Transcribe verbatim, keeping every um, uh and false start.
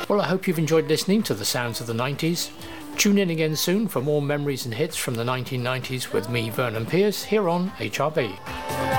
Well, I hope you've enjoyed listening to the sounds of the nineties. Tune in again soon for more memories and hits from the nineteen nineties with me, Vernon Pierce, here on H R B.